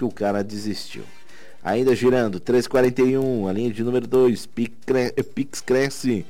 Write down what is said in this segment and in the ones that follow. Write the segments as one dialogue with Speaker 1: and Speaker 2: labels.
Speaker 1: que o cara desistiu. Ainda girando, 3,41, a linha de número 2, Pix cresce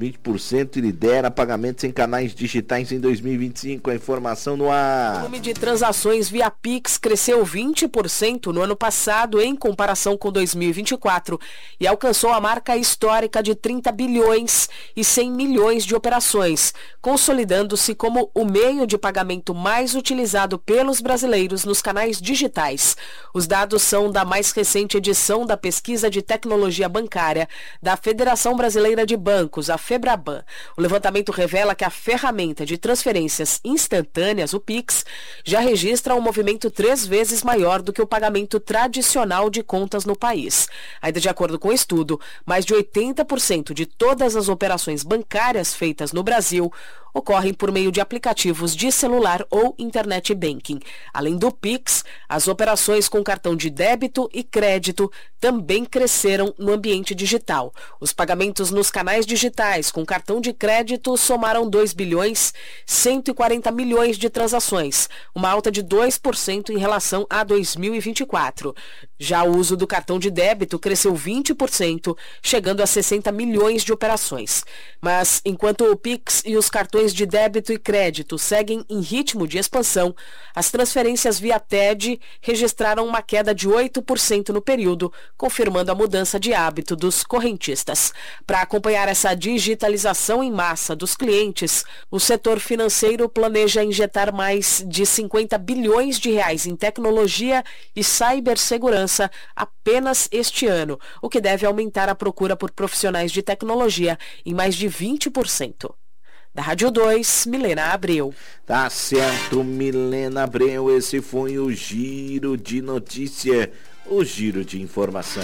Speaker 1: 20% e lidera pagamentos em canais digitais em 2025. A informação no ar.
Speaker 2: O volume de transações via Pix cresceu 20% no ano passado em comparação com 2024 e alcançou a marca histórica de 30 bilhões e 100 milhões de operações, consolidando-se como o meio de pagamento mais utilizado pelos brasileiros nos canais digitais. Os dados são da mais recente edição da Pesquisa de Tecnologia Bancária da Federação Brasileira de Bancos, a FEBRABAN. O levantamento revela que a ferramenta de transferências instantâneas, o Pix, já registra um movimento 3 vezes maior do que o pagamento tradicional de contas no país. Ainda de acordo com o estudo, mais de 80% de todas as operações bancárias feitas no Brasil ocorrem por meio de aplicativos de celular ou internet banking. Além do Pix, as operações com cartão de débito e crédito também cresceram no ambiente digital. Os pagamentos nos canais digitais com cartão de crédito somaram 2 bilhões 140 milhões de transações, uma alta de 2% em relação a 2024. Já o uso do cartão de débito cresceu 20%, chegando a 60 milhões de operações. Mas, enquanto o Pix e os cartões de débito e crédito seguem em ritmo de expansão, as transferências via TED registraram uma queda de 8% no período, confirmando a mudança de hábito dos correntistas. Para acompanhar essa digitalização em massa dos clientes, o setor financeiro planeja injetar mais de 50 bilhões de reais em tecnologia e cibersegurança apenas este ano, o que deve aumentar a procura por profissionais de tecnologia em mais de 20%. Da Rádio 2, Milena Abreu.
Speaker 1: Tá certo, Milena Abreu. Esse foi o Giro de Notícia, o Giro de Informação.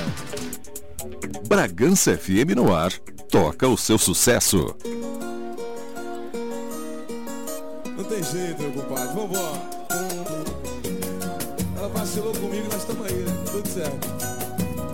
Speaker 3: Bragança FM no ar. Toca o seu sucesso.
Speaker 4: Não tem jeito, meu compadre. Vambora. Ela vacilou comigo, nós estamos aí, né? Tudo certo.